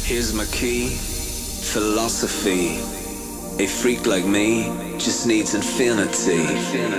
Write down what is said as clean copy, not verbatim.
Here's my key, philosophy. A freak like me just needs infinity.